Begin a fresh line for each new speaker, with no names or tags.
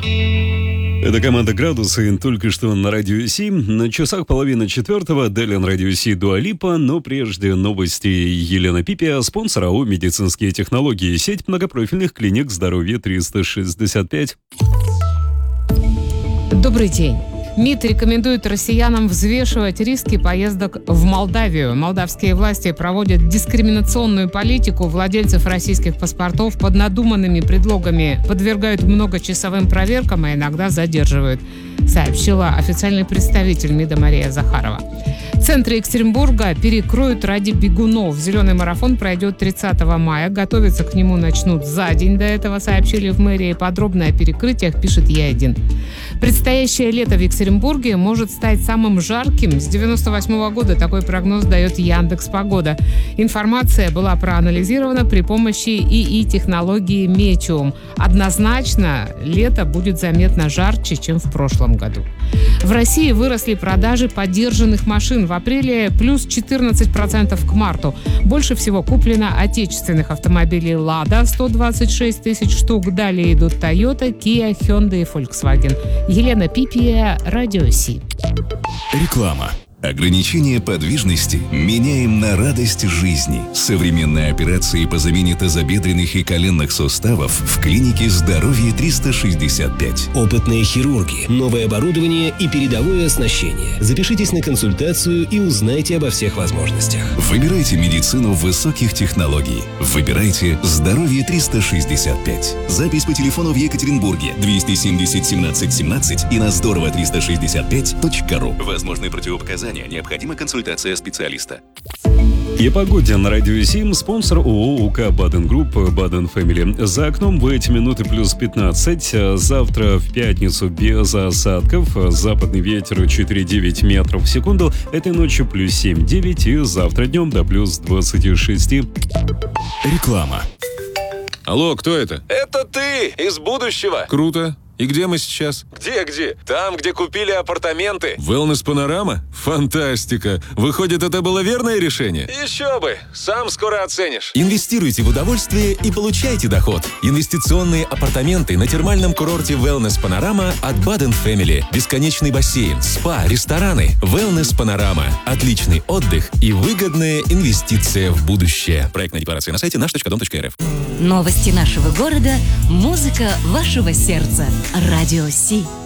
Это команда «Градусы», только что на Радио Си. На часах 3:30. Далее на Радио Си Дуа Липа, но прежде новости. Елена Пипия, спонсор АО «Медицинские технологии», сеть многопрофильных клиник здоровья 365.
Добрый день. МИД рекомендует россиянам взвешивать риски поездок в Молдавию. Молдавские власти проводят дискриминационную политику владельцев российских паспортов под надуманными предлогами, подвергают многочасовым проверкам, а иногда задерживают, сообщила официальный представитель МИДа Мария Захарова. Центры Екатеринбурга перекроют ради бегунов. Зеленый марафон пройдет 30 мая. Готовиться к нему начнут за день до этого, сообщили в мэрии. Подробно о перекрытиях пишет Е1. Предстоящее лето в Екатеринбурге может стать самым жарким. С 1998 года такой прогноз дает Яндекс.Погода. Информация была проанализирована при помощи ИИ-технологии Метеум. Однозначно, лето будет заметно жарче, чем в прошлом году. В России выросли продажи подержанных машин. В апреле плюс 14% к марту. Больше всего куплено отечественных автомобилей «Лада» 126 тысяч штук. Далее идут Toyota, Kia, Hyundai и Volkswagen. Елена Пипия, Радио Си.
Реклама. Ограничение подвижности меняем на радость жизни. Современные операции по замене тазобедренных и коленных суставов в клинике «Здоровье 365».
Опытные хирурги, новое оборудование и передовое оснащение. Запишитесь на консультацию и узнайте обо всех возможностях.
Выбирайте медицину высоких технологий. Выбирайте «Здоровье 365». Запись по телефону в Екатеринбурге 270 17 17 и на здорово365.ру. Возможны противопоказания. Необходима консультация специалиста.
И о погоде на Радио Си. Спонсор ООО УК «Баден Групп», «Баден Фэмили». За окном в эти минуты плюс 15. Завтра в пятницу без осадков. Западный ветер 4,9 метров в секунду. Этой ночью плюс 7,9 и завтра днем до плюс 26.
Реклама.
Алло, кто это?
Это ты, из будущего.
Круто. И где мы сейчас?
Где? Там, где купили апартаменты.
Wellness Panorama? Фантастика! Выходит, это было верное решение?
Еще бы! Сам скоро оценишь.
Инвестируйте в удовольствие и получайте доход. Инвестиционные апартаменты на термальном курорте Wellness Panorama от Baden Family. Бесконечный бассейн, спа, рестораны. Wellness Panorama. Отличный отдых и выгодная инвестиция в будущее. Проектная декларация на сайте nаш.dom.rf.
Новости нашего города, музыка вашего сердца. Радио Си.